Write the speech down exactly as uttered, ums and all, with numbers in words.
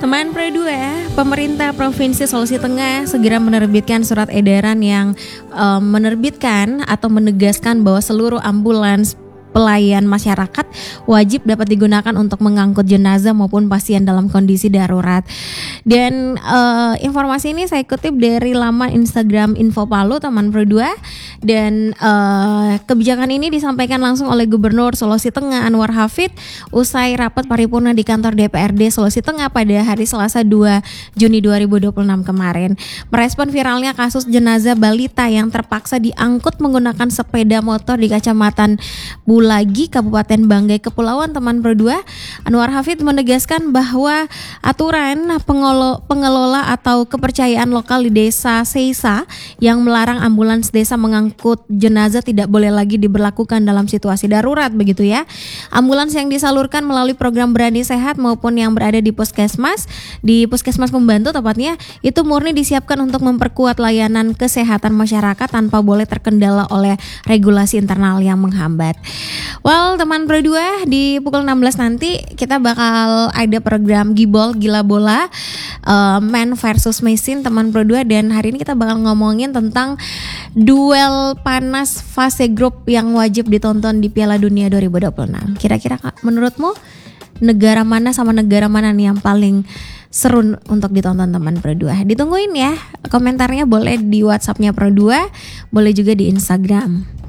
Teman Pro dua, pemerintah Provinsi Sulawesi Tengah segera menerbitkan surat edaran yang um, menerbitkan atau menegaskan bahwa seluruh ambulans pelayan masyarakat wajib dapat digunakan untuk mengangkut jenazah maupun pasien dalam kondisi darurat. Dan uh, informasi ini saya kutip dari laman Instagram Info Palu Teman Pro dua, dan uh, kebijakan ini disampaikan langsung oleh Gubernur Sulawesi Tengah Anwar Hafid usai rapat paripurna di kantor D P R D Sulawesi Tengah pada hari Selasa dua Juni dua ribu dua puluh enam kemarin. Merespon viralnya kasus jenazah balita yang terpaksa diangkut menggunakan sepeda motor di Kecamatan Bulagi, Kabupaten Banggai Kepulauan Teman Pro dua, Anwar Hafid menegaskan bahwa aturan pengolo, pengelola atau kepercayaan lokal di Desa Seisa yang melarang ambulans desa mengangkut jenazah tidak boleh lagi diberlakukan dalam situasi darurat, begitu ya. Ambulans yang disalurkan melalui program Berani Sehat maupun yang berada di puskesmas, di puskesmas pembantu tepatnya, itu murni disiapkan untuk memperkuat layanan kesehatan masyarakat tanpa boleh terkendala oleh regulasi internal yang menghambat. Well, Teman Pro dua, di pukul enam belas nanti kita bakal ada program Gibol Gila Bola uh, Man versus Machine Teman Pro dua, dan hari ini kita bakal ngomongin tentang duel panas fase grup yang wajib ditonton di Piala Dunia dua ribu dua puluh enam. Kira-kira menurutmu negara mana sama negara mana nih yang paling seru untuk ditonton Teman Pro dua? Ditungguin ya komentarnya, boleh di WhatsApp-nya Pro dua, boleh juga di Instagram.